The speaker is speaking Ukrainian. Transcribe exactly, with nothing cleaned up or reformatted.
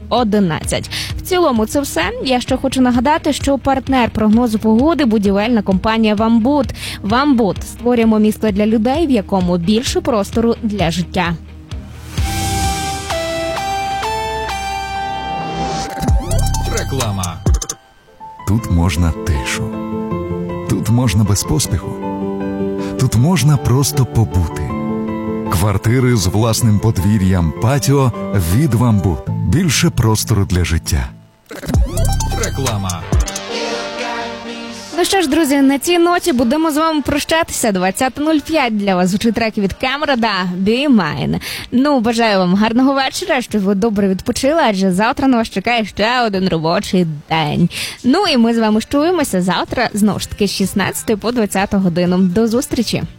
одинадцять. В цілому це все. Я ще хочу нагадати, що партнер прогнозу погоди – будівельна компанія «Вамбут». «Вамбут» – створюємо місто для людей, в якому більше простору для життя. Реклама. Тут можна тишу. Тут можна без поспіху. Тут можна просто побути. Квартири з власним подвір'ям, патіо від «Вамбут». Більше простору для життя. Реклама. Ну що ж, друзі, на цій ноті будемо з вами прощатися. двадцята нуль п'ять для вас звучить трек від Камера, да, Be Mine. Ну, бажаю вам гарного вечора, щоб ви добре відпочили, адже завтра на вас чекає ще один робочий день. Ну і ми з вами чуємося завтра, знову ж таки, з шістнадцятої по двадцяту годину. До зустрічі!